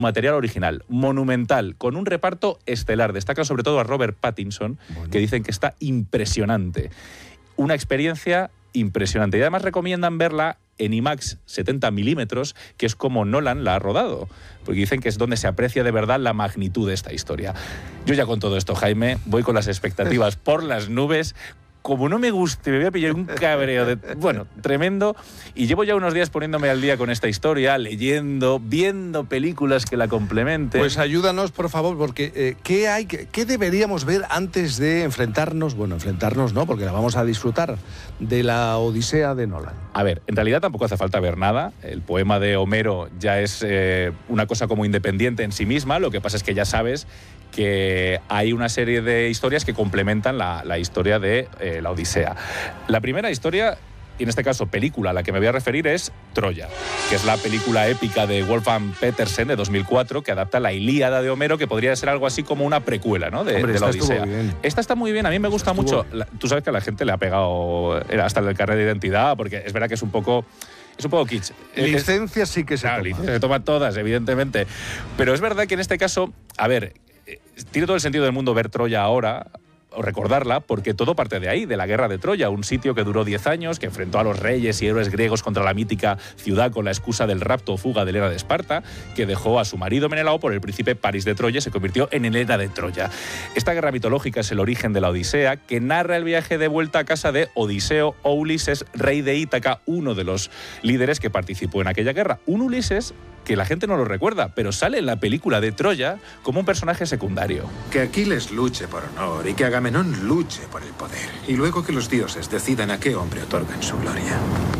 Material original, monumental, con un reparto estelar. Destaca sobre todo a Robert Pattinson, que dicen que está impresionante. Una experiencia impresionante. Y además recomiendan verla en IMAX 70 milímetros, que es como Nolan la ha rodado, porque dicen que es donde se aprecia de verdad la magnitud de esta historia. Yo ya con todo esto, Jaime, voy con las expectativas por las nubes. Como no me guste, me voy a pillar un cabreo tremendo, y llevo ya unos días poniéndome al día con esta historia, leyendo, viendo películas que la complementen. Pues ayúdanos, por favor, porque ¿qué deberíamos ver antes de enfrentarnos? Bueno, enfrentarnos no, porque la vamos a disfrutar, de la Odisea de Nolan. A ver, en realidad tampoco hace falta ver nada. El poema de Homero ya es una cosa como independiente en sí misma. Lo que pasa es que ya sabes que hay una serie de historias que complementan la historia de la Odisea. La primera historia, y en este caso película a la que me voy a referir, es Troya, que es la película épica de Wolfgang Petersen de 2004, que adapta la Ilíada de Homero, que podría ser algo así como una precuela, ¿no? de la Odisea. Esta está muy bien, a mí me gusta mucho. Tú sabes que a la gente le ha pegado hasta el carnet de identidad, porque es verdad que es un poco kitsch. Licencias sí que se toman. Licencias se toman todas, evidentemente. Pero es verdad que en este caso, a ver, tiene todo el sentido del mundo ver Troya ahora, o recordarla, porque todo parte de ahí, de la guerra de Troya, un sitio que duró 10 años, que enfrentó a los reyes y héroes griegos contra la mítica ciudad con la excusa del rapto o fuga de Helena de Esparta, que dejó a su marido Menelao por el príncipe París de Troya y se convirtió en Helena de Troya. Esta guerra mitológica es el origen de la Odisea, que narra el viaje de vuelta a casa de Odiseo o Ulises, rey de Ítaca, uno de los líderes que participó en aquella guerra. Un Ulises que la gente no lo recuerda, pero sale en la película de Troya como un personaje secundario. Que Aquiles luche por honor y que Agamenón luche por el poder. Y luego que los dioses decidan a qué hombre otorgan su gloria.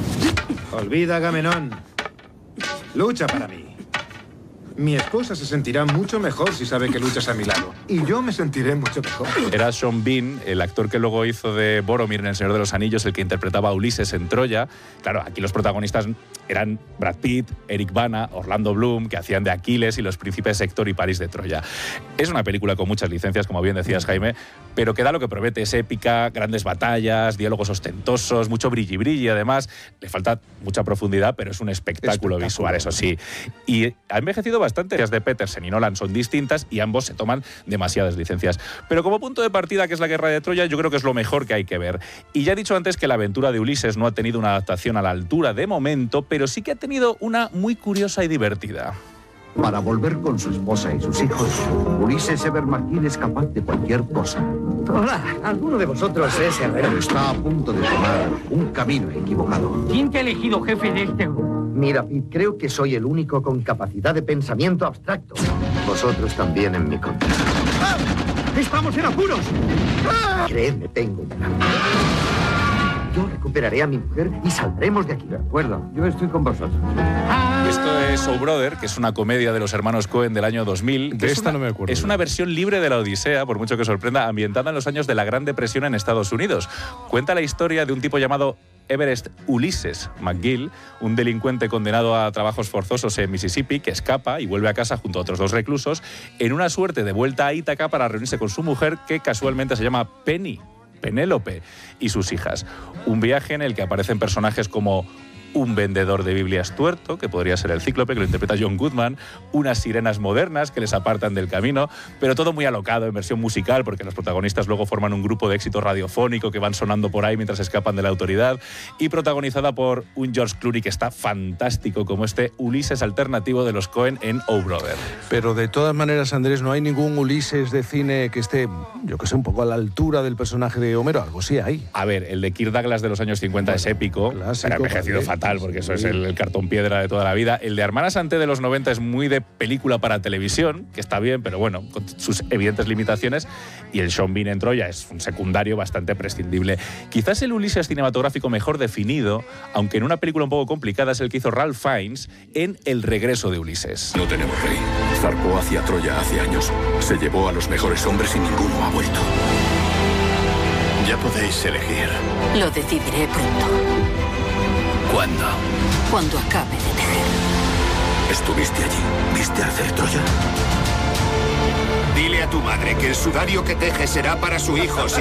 Olvida, Agamenón. Lucha para mí. Mi esposa se sentirá mucho mejor si sabe que luchas a mi lado. Y yo me sentiré mucho mejor. Era Sean Bean, el actor que luego hizo de Boromir en El Señor de los Anillos, el que interpretaba a Ulises en Troya. Claro, aquí los protagonistas eran Brad Pitt, Eric Bana, Orlando Bloom, que hacían de Aquiles y los príncipes Héctor y París de Troya. Es una película con muchas licencias, como bien decías, Jaime, pero que da lo que promete. Es épica, grandes batallas, diálogos ostentosos, mucho brilli-brilli. Además, le falta mucha profundidad, pero es un espectáculo visual, eso sí. Y ha envejecido bastante. Las de Petersen y Nolan son distintas y ambos se toman demasiadas licencias. Pero como punto de partida, que es la guerra de Troya, yo creo que es lo mejor que hay que ver. Y ya he dicho antes que la aventura de Ulises no ha tenido una adaptación a la altura de momento, pero sí que ha tenido una muy curiosa y divertida. Para volver con su esposa y sus hijos, Ulises Evermarquín es capaz de cualquier cosa. Hola, ¿alguno de vosotros es herrero? Pero está a punto de tomar un camino equivocado. ¿Quién te ha elegido jefe de este grupo? Mira, Pete, creo que soy el único con capacidad de pensamiento abstracto. Vosotros también en mi contra. ¡Ah! ¡Estamos en apuros! ¡Ah! Creedme, tengo un plan. Yo recuperaré a mi mujer y saldremos de aquí. De acuerdo, yo estoy con vosotros. Esto es Oh Brother, que es una comedia de los hermanos Coen del año 2000. De esta no me acuerdo. Es una versión libre de la Odisea, por mucho que sorprenda, ambientada en los años de la Gran Depresión en Estados Unidos. Cuenta la historia de un tipo llamado Everest Ulysses McGill, un delincuente condenado a trabajos forzosos en Mississippi, que escapa y vuelve a casa junto a otros 2 reclusos, en una suerte de vuelta a Ítaca para reunirse con su mujer, que casualmente se llama Penélope, y sus hijas. Un viaje en el que aparecen personajes como un vendedor de Biblias tuerto, que podría ser el Cíclope, que lo interpreta John Goodman, unas sirenas modernas que les apartan del camino, pero todo muy alocado en versión musical, porque los protagonistas luego forman un grupo de éxito radiofónico que van sonando por ahí mientras escapan de la autoridad, y protagonizada por un George Clooney que está fantástico, como este Ulises alternativo de los Coen en Oh Brother. Pero de todas maneras, Andrés, no hay ningún Ulises de cine que esté, yo que sé, un poco a la altura del personaje de Homero. Algo sí hay. A ver, el de Kirk Douglas de los años 50 es épico, clásico, pero ha envejecido fatal, porque eso es el cartón piedra de toda la vida. El de Armana Santé de los 90 es muy de película para televisión, que está bien, pero bueno, con sus evidentes limitaciones. Y el Sean Bean en Troya es un secundario bastante prescindible. Quizás el Ulises cinematográfico mejor definido, aunque en una película un poco complicada, es el que hizo Ralph Fiennes en El regreso de Ulises. No tenemos rey. Zarpó hacia Troya hace años. Se llevó a los mejores hombres y ninguno ha vuelto. Ya podéis elegir. Lo decidiré pronto. ¿Cuándo? Cuando acabe de tejer. ¿Estuviste allí? ¿Viste arder Troya? Dile a tu madre que el sudario que teje será para su hijo.